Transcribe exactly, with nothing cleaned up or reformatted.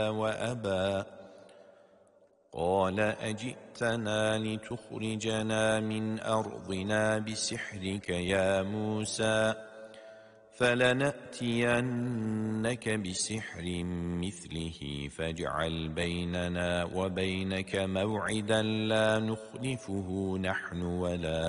وأبى قال أجئتنا لتخرجنا من أرضنا بسحرك يا موسى فلنأتينك بسحر مثله فاجعل بيننا وبينك موعدا لا نخلفه نحن ولا